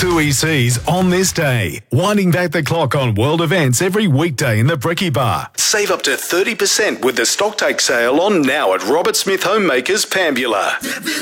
2 ECs on this day. Winding back the clock on world events every weekday in the Brekkie Bar. Save up to 30% with the Stocktake sale on now at Robert Smith Homemakers, Pambula.